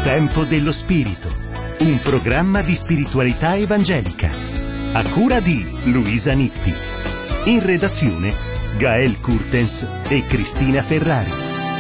Tempo dello Spirito, un programma di spiritualità evangelica, a cura di Luisa Nitti. In redazione Gael Kurtens e Cristina Ferrari.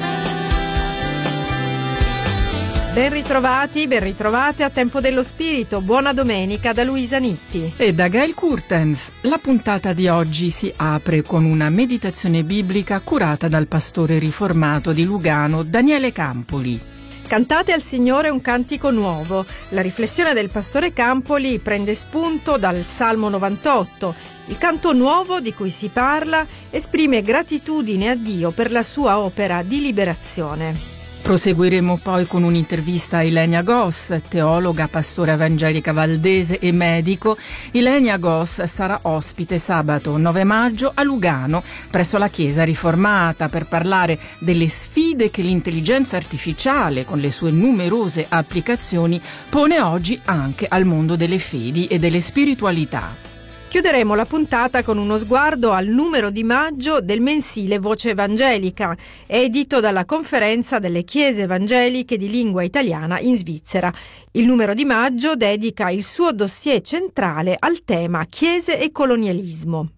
Ben ritrovate a Tempo dello Spirito. Buona domenica da Luisa Nitti e da Gael Kurtens. La puntata di oggi si apre con una meditazione biblica curata dal pastore riformato di Lugano, Daniele Campoli. Cantate al Signore un cantico nuovo. La riflessione del pastore Campoli prende spunto dal Salmo 98. Il canto nuovo di cui si parla esprime gratitudine a Dio per la sua opera di liberazione. Proseguiremo poi con un'intervista a Ilenia Goss, teologa, pastora evangelica valdese e medico. Ilenia Goss sarà ospite sabato 9 maggio a Lugano, presso la Chiesa Riformata, per parlare delle sfide che l'intelligenza artificiale, con le sue numerose applicazioni, pone oggi anche al mondo delle fedi e delle spiritualità. Chiuderemo la puntata con uno sguardo al numero di maggio del mensile Voce Evangelica, edito dalla Conferenza delle Chiese Evangeliche di Lingua Italiana in Svizzera. Il numero di maggio dedica il suo dossier centrale al tema Chiese e colonialismo.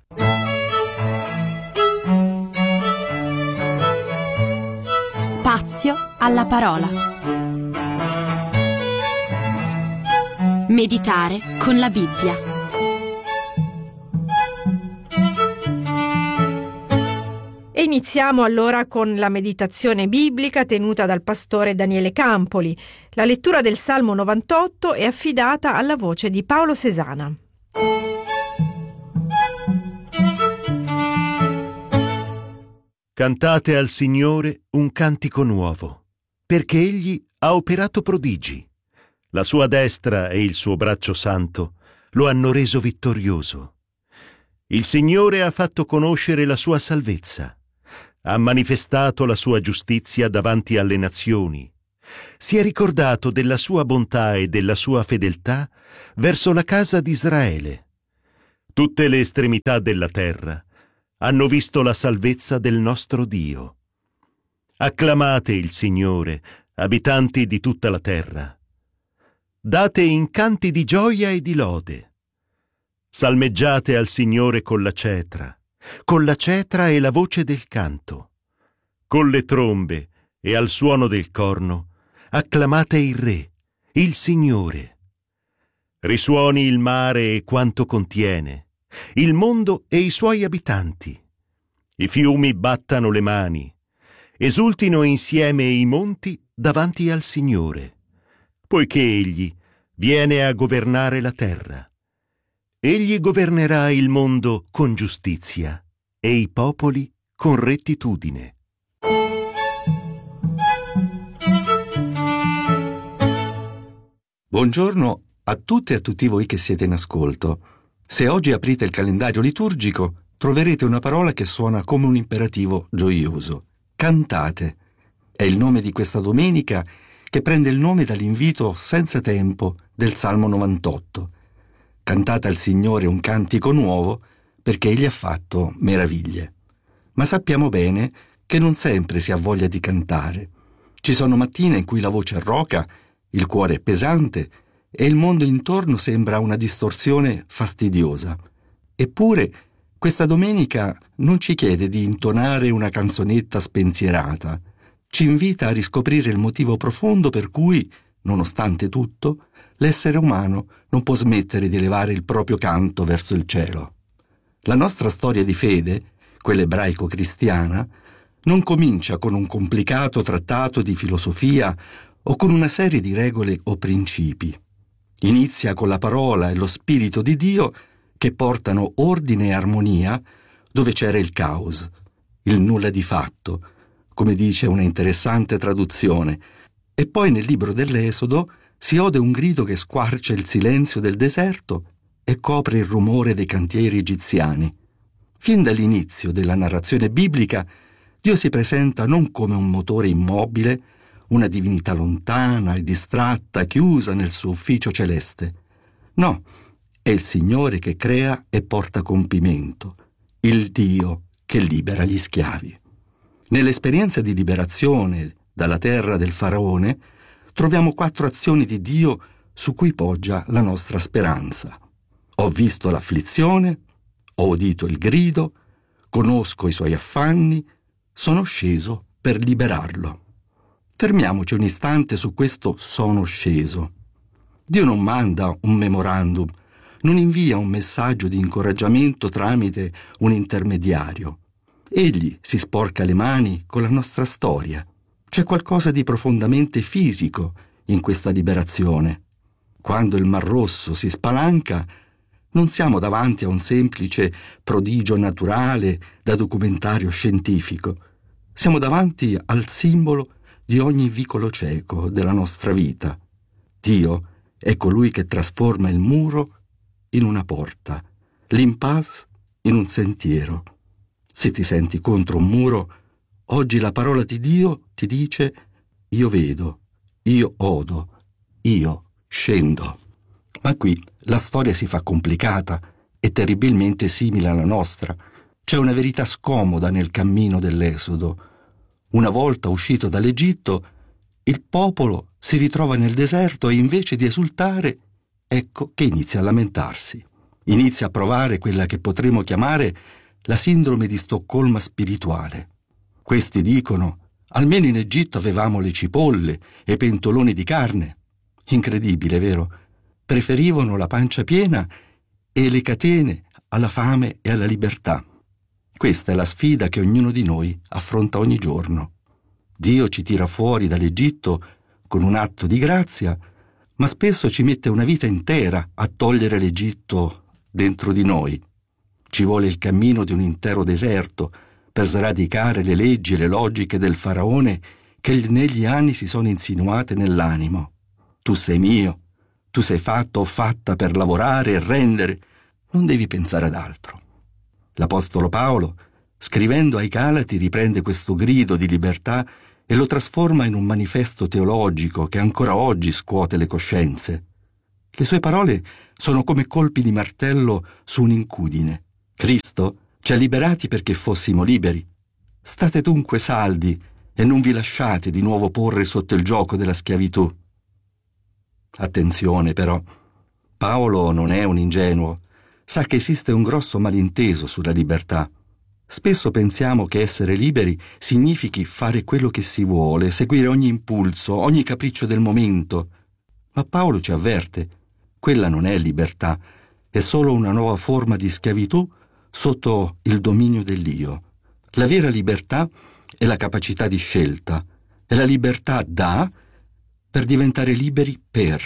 Spazio alla parola. Meditare con la Bibbia. E iniziamo allora con la meditazione biblica tenuta dal pastore Daniele Campoli. La lettura del Salmo 98 è affidata alla voce di Paolo Sesana. Cantate al Signore un cantico nuovo, perché Egli ha operato prodigi. La sua destra e il suo braccio santo lo hanno reso vittorioso. Il Signore ha fatto conoscere la sua salvezza. Ha manifestato la sua giustizia davanti alle nazioni. Si è ricordato della sua bontà e della sua fedeltà verso la casa di Israele. Tutte le estremità della terra hanno visto la salvezza del nostro Dio. Acclamate il Signore, abitanti di tutta la terra. Date incanti di gioia e di lode. Salmeggiate al Signore con la cetra e la voce del canto. Con le trombe e al suono del corno acclamate il Re, il Signore. Risuoni il mare e quanto contiene, il mondo e i suoi abitanti. I fiumi battano le mani, esultino insieme i monti davanti al Signore, poiché Egli viene a governare la terra. Egli governerà il mondo con giustizia e i popoli con rettitudine. Buongiorno a tutte e a tutti voi che siete in ascolto. Se oggi aprite il calendario liturgico, troverete una parola che suona come un imperativo gioioso. Cantate. È il nome di questa domenica, che prende il nome dall'invito senza tempo del Salmo 98. Cantate al Signore un cantico nuovo, perché Egli ha fatto meraviglie. Ma sappiamo bene che non sempre si ha voglia di cantare. Ci sono mattine in cui la voce è roca, il cuore è pesante e il mondo intorno sembra una distorsione fastidiosa. Eppure, questa domenica non ci chiede di intonare una canzonetta spensierata. Ci invita a riscoprire il motivo profondo per cui, nonostante tutto, l'essere umano non può smettere di elevare il proprio canto verso il cielo. La nostra storia di fede, quella ebraico-cristiana, non comincia con un complicato trattato di filosofia o con una serie di regole o principi. Inizia con la parola e lo Spirito di Dio che portano ordine e armonia dove c'era il caos, il nulla di fatto, come dice una interessante traduzione. E poi nel libro dell'Esodo si ode un grido che squarcia il silenzio del deserto e copre il rumore dei cantieri egiziani. Fin dall'inizio della narrazione biblica, Dio si presenta non come un motore immobile, una divinità lontana e distratta, chiusa nel suo ufficio celeste. No, è il Signore che crea e porta a compimento, il Dio che libera gli schiavi. Nell'esperienza di liberazione dalla terra del faraone, troviamo 4 azioni di Dio su cui poggia la nostra speranza. Ho visto l'afflizione, ho udito il grido, conosco i suoi affanni, sono sceso per liberarlo. Fermiamoci un istante su questo sono sceso. Dio non manda un memorandum, non invia un messaggio di incoraggiamento tramite un intermediario. Egli si sporca le mani con la nostra storia. C'è qualcosa di profondamente fisico in questa liberazione. Quando il Mar Rosso si spalanca, non siamo davanti a un semplice prodigio naturale da documentario scientifico. Siamo davanti al simbolo di ogni vicolo cieco della nostra vita. Dio è colui che trasforma il muro in una porta, l'impasse in un sentiero. Se ti senti contro un muro, oggi la parola di Dio ti dice: io vedo, io odo, io scendo. Ma qui la storia si fa complicata e terribilmente simile alla nostra. C'è una verità scomoda nel cammino dell'Esodo. Una volta uscito dall'Egitto, il popolo si ritrova nel deserto e invece di esultare, ecco che inizia a lamentarsi. Inizia a provare quella che potremmo chiamare la sindrome di Stoccolma spirituale. Questi dicono: almeno in Egitto avevamo le cipolle e i pentoloni di carne. Incredibile, vero? Preferivano la pancia piena e le catene alla fame e alla libertà. Questa è la sfida che ognuno di noi affronta ogni giorno. Dio ci tira fuori dall'Egitto con un atto di grazia, ma spesso ci mette una vita intera a togliere l'Egitto dentro di noi. Ci vuole il cammino di un intero deserto per sradicare le leggi e le logiche del faraone che negli anni si sono insinuate nell'animo. Tu sei mio, tu sei fatto o fatta per lavorare e rendere, non devi pensare ad altro. L'Apostolo Paolo, scrivendo ai Galati, riprende questo grido di libertà e lo trasforma in un manifesto teologico che ancora oggi scuote le coscienze. Le sue parole sono come colpi di martello su un'incudine. Cristo ci ha liberati perché fossimo liberi. State dunque saldi e non vi lasciate di nuovo porre sotto il gioco della schiavitù. Attenzione però, Paolo non è un ingenuo, sa che esiste un grosso malinteso sulla libertà. Spesso pensiamo che essere liberi significhi fare quello che si vuole, seguire ogni impulso, ogni capriccio del momento. Ma Paolo ci avverte: quella non è libertà, è solo una nuova forma di schiavitù sotto il dominio dell'io. La vera libertà è la capacità di scelta, è la libertà da per diventare liberi per.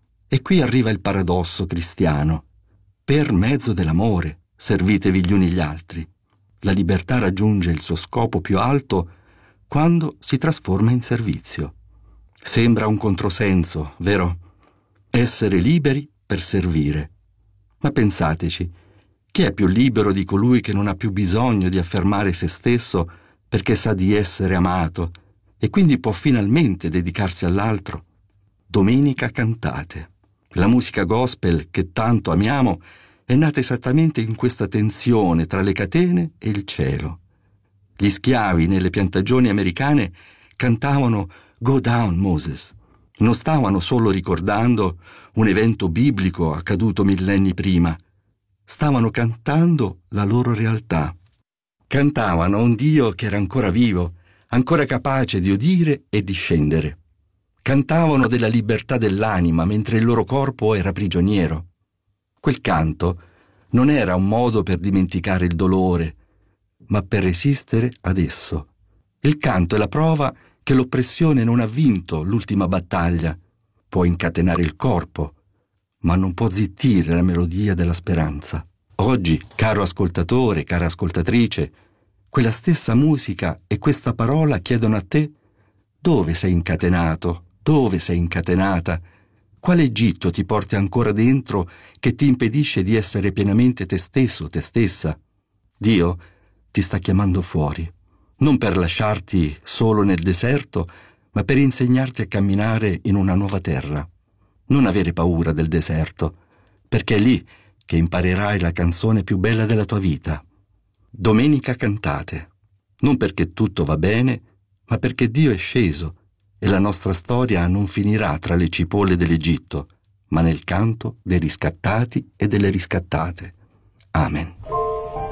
E qui arriva il paradosso cristiano. Per mezzo dell'amore servitevi gli uni gli altri. La libertà raggiunge il suo scopo più alto quando si trasforma in servizio. Sembra un controsenso, vero? Essere liberi per servire. Ma pensateci, chi è più libero di colui che non ha più bisogno di affermare se stesso perché sa di essere amato e quindi può finalmente dedicarsi all'altro? Domenica Cantate. La musica gospel che tanto amiamo è nata esattamente in questa tensione tra le catene e il cielo. Gli schiavi nelle piantagioni americane cantavano Go Down Moses. Non stavano solo ricordando un evento biblico accaduto millenni prima, stavano cantando la loro realtà. Cantavano un Dio che era ancora vivo, ancora capace di udire e di scendere. Cantavano della libertà dell'anima mentre il loro corpo era prigioniero. Quel canto non era un modo per dimenticare il dolore, ma per resistere ad esso. Il canto è la prova che l'oppressione non ha vinto l'ultima battaglia. Può incatenare il corpo, ma non può zittire la melodia della speranza. Oggi, caro ascoltatore, cara ascoltatrice, quella stessa musica e questa parola chiedono a te: dove sei incatenato? Dove sei incatenata? Quale Egitto ti porti ancora dentro che ti impedisce di essere pienamente te stesso, te stessa? Dio ti sta chiamando fuori, non per lasciarti solo nel deserto, ma per insegnarti a camminare in una nuova terra. Non avere paura del deserto, perché è lì che imparerai la canzone più bella della tua vita. Domenica Cantate. Non perché tutto va bene, ma perché Dio è sceso e la nostra storia non finirà tra le cipolle dell'Egitto, ma nel canto dei riscattati e delle riscattate. Amen.